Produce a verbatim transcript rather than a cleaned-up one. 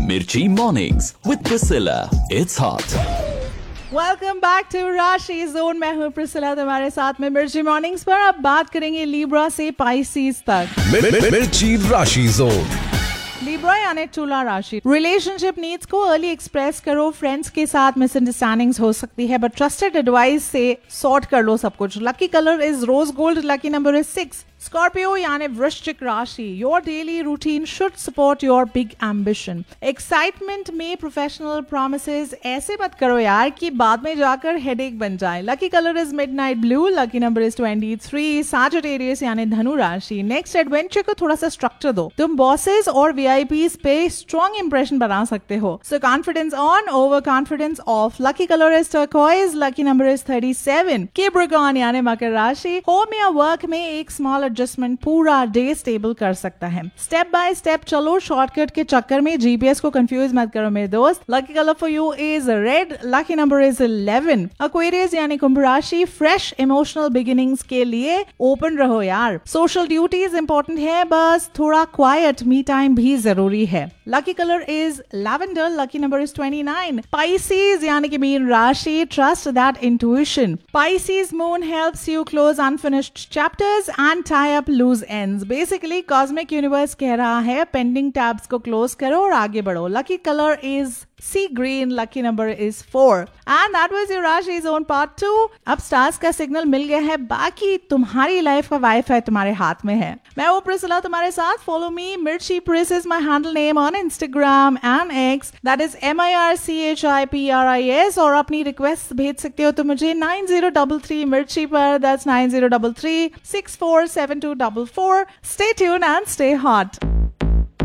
Mirchi Mornings with Priscilla. It's hot. Welcome back to राशि zone. मैं हूँ Priscilla, तुम्हारे साथ में मिर्ची मॉर्निंग्स पर। अब बात करेंगे लिब्रा से पाइसीज तक। मिर, मिर, मिर्ची राशि जोन। लिब्रा यानी तुला राशि। रिलेशनशिप नीड्स को अर्ली एक्सप्रेस करो। फ्रेंड्स के साथ मिसअंडरस्टैंडिंग्स हो सकती है, बट ट्रस्टेड एडवाइस से सॉर्ट कर लो सब कुछ। Lucky colour is rose gold. Lucky number is six. Scorpio यानी वृश्चिक राशि। Your daily routine should support your big ambition. Excitement में प्रोफेशनल प्रॉमिसेस ऐसे मत करो यार कि बाद में जाकर हेडेक बन जाए। Lucky colour is midnight blue. Lucky number is twenty three. Sagittarius यानी धनु राशि। नेक्स्ट एडवेंचर को थोड़ा सा स्ट्रक्चर दो। तुम बॉसेस और वीआईपीज पे स्ट्रॉन्ग इंप्रेशन बना सकते हो। सो confidence on, over confidence of. Lucky colour is turquoise. Lucky number is thirty seven. Capricorn यानी मकर राशि। होम या वर्क में एक स्मॉल एडजस्टमेंट पूरा डे स्टेबल कर सकता है। स्टेप बाय स्टेप चलो, शॉर्टकट के चक्कर में जीपीएस को कंफ्यूज मत करो मेरे दोस्त। Lucky colour for you is red. Lucky number is eleven. Aquarius यानी कुंभ राशि। फ्रेश इमोशनल बिगिनिंग्स के लिए ओपन रहो यार। सोशल ड्यूटीज इंपॉर्टेंट है, बस थोड़ा क्वाइट मी टाइम भी जरूरी है। Lucky colour is lavender. Lucky number is twenty nine. Pisces यानी कि मीन राशि। Trust that intuition. Pisces moon helps you close unfinished chapters and tie up loose ends. Basically cosmic universe कह रहा है pending tabs को close करो और आगे बढ़ो। Lucky colour is C green. Lucky number is four. And that was your राशि zone part two. अब स्टार्स का सिग्नल मिल गया है, बाकी तुम्हारी लाइफ का वाईफाई तुम्हारे हाथ में है। मैं वो प्रिसिला तुम्हारे साथ। फॉलो मी मिर्ची प्रिस is my handle name on Instagram and x. That is M I R C H I P R I S. और अपनी रिक्वेस्ट भेज सकते हो तो मुझे नाइन जीरो डबल थ्री मिर्ची पर। That's nine zero double three six four seven to double four. Stay tune and stay hot.